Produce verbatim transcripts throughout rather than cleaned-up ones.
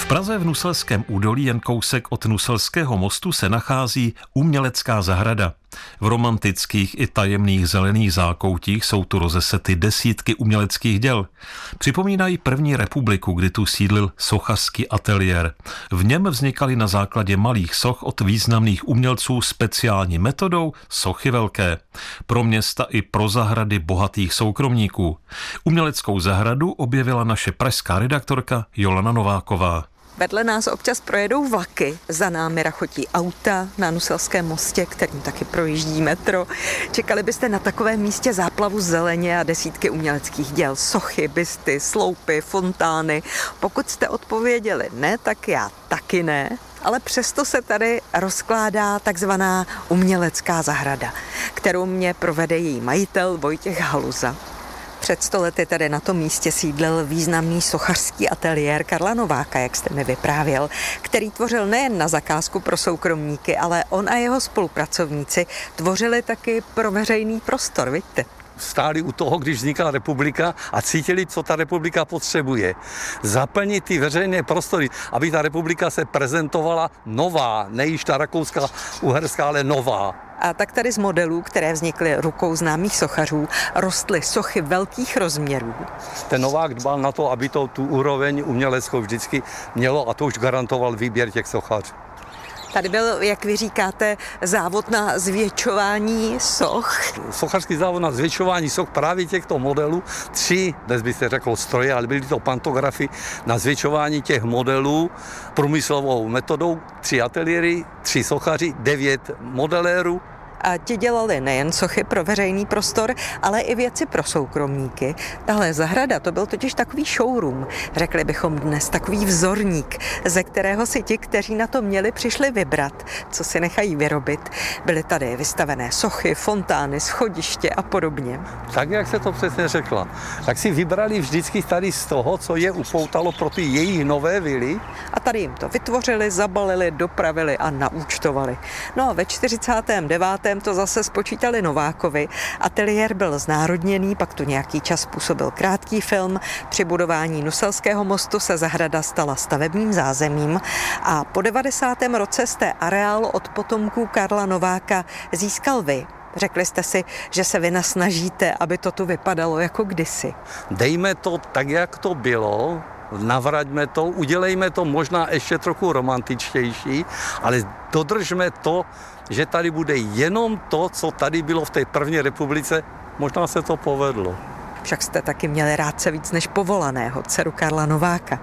V Praze v Nuselském údolí, jen kousek od Nuselského mostu, se nachází umělecká zahrada. V romantických i tajemných zelených zákoutích jsou tu rozesety desítky uměleckých děl. Připomínají první republiku, kdy tu sídlil sochařský ateliér. V něm vznikaly na základě malých soch od významných umělců speciální metodou sochy velké. Pro města i pro zahrady bohatých soukromníků. Uměleckou zahradu objevila naše pražská redaktorka Jolana Nováková. Vedle nás občas projedou vlaky, za námi rachotí auta na Nuselském mostě, kterým taky projíždí metro. Čekali byste na takovém místě záplavu zeleně a desítky uměleckých děl, sochy, bysty, sloupy, fontány. Pokud jste odpověděli ne, tak já taky ne. Ale přesto se tady rozkládá takzvaná umělecká zahrada, kterou mě provede její majitel Vojtěch Haluza. Před sto lety tady na tom místě sídlil významný sochařský ateliér Karla Nováka, jak jste mi vyprávěl, který tvořil nejen na zakázku pro soukromníky, ale on a jeho spolupracovníci tvořili taky pro veřejný prostor, vidíte? Stáli u toho, když vznikla republika a cítili, co ta republika potřebuje. Zaplnit ty veřejné prostory, aby ta republika se prezentovala nová, ne již ta rakouská, uherská, ale nová. A tak tady z modelů, které vznikly rukou známých sochařů, rostly sochy velkých rozměrů. Ten Novák dbal na to, aby to tu úroveň uměleckou vždycky mělo, a to už garantoval výběr těch sochařů. Tady byl, jak vy říkáte, závod na zvětšování soch. Sochařský závod na zvětšování soch právě těchto modelů. Tři, dnes by se řeklo stroje, ale byly to pantografy na zvětšování těch modelů průmyslovou metodou. Tři ateliéry, tři sochaři, devět modelérů. A ti dělali nejen sochy pro veřejný prostor, ale i věci pro soukromníky. Tahle zahrada, to byl totiž takový showroom, řekli bychom dnes, takový vzorník, ze kterého si ti, kteří na to měli, přišli vybrat, co si nechají vyrobit. Byly tady vystavené sochy, fontány, schodiště a podobně. Tak, jak se to přesně řekla. Tak si vybrali vždycky tady z toho, co je upoutalo pro ty jejich nové vily. A tady jim to vytvořili, zabalili, dopravili a naúčtovali. No a ve čtyřicátém devátém to zase spočítali Novákovi. Ateliér byl znárodněný, pak tu nějaký čas působil krátký film. Při budování Nuselského mostu se zahrada stala stavebním zázemím a po devadesátém roce jste areál od potomků Karla Nováka získal vy. Řekli jste si, že se vy nasnažíte, aby to tu vypadalo jako kdysi. Dejme to tak, jak to bylo, navraťme to, udělejme to možná ještě trochu romantičtější, ale dodržme to, že tady bude jenom to, co tady bylo v té první republice. Možná se to povedlo. Však jste taky měli rádce víc než povolaného, dceru Karla Nováka.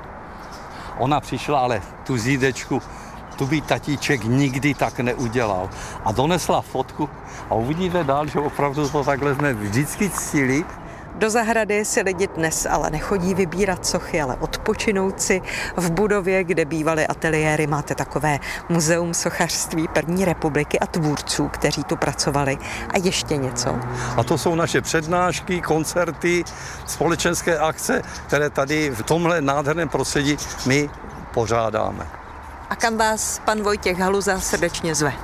Ona přišla, ale tu zídečku, tu by tatíček nikdy tak neudělal. A donesla fotku a uvidíte dál, že opravdu to takhle jsme vždycky ctili. Do zahrady si lidi dnes ale nechodí vybírat sochy, ale odpočinout si. V budově, kde bývaly ateliéry, máte takové muzeum sochařství první republiky a tvůrců, kteří tu pracovali. A ještě něco. A to jsou naše přednášky, koncerty, společenské akce, které tady v tomhle nádherném prostředí my pořádáme. A kam vás pan Vojtěch Haluza srdečně zve?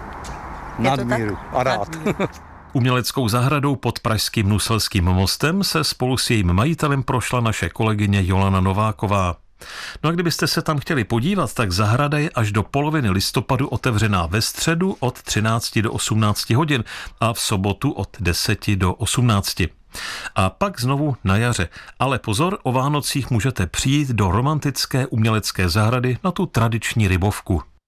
Nadmíru a rád. Uměleckou zahradou pod pražským Nuselským mostem se spolu s jejím majitelem prošla naše kolegyně Jolana Nováková. No a kdybyste se tam chtěli podívat, tak zahrada je až do poloviny listopadu otevřená ve středu od třinácti do osmnácti hodin a v sobotu od deseti do osmnácti. A pak znovu na jaře. Ale pozor, o Vánocích můžete přijít do romantické umělecké zahrady na tu tradiční rybovku.